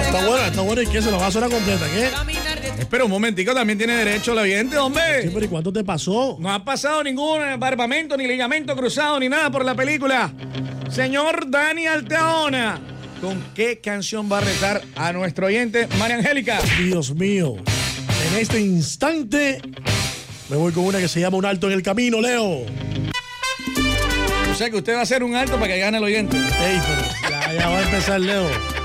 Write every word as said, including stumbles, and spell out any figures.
Está bueno, está bueno. ¿Y qué? ¿Se la va a sonar completa? ¿Qué? Espera un momentico, también tiene derecho el oyente, hombre. Sí, pero ¿y cuánto te pasó? No ha pasado ningún barbamento, ni ligamento cruzado, ni nada por la película. Señor Dani Altaona, ¿con qué canción va a retar a nuestro oyente María Angélica? Dios mío. En este instante me voy con una que se llama Un alto en el camino, Leo. O sea que usted va a hacer un alto para que gane el oyente. Ey, pero ya, ya va a empezar, Leo.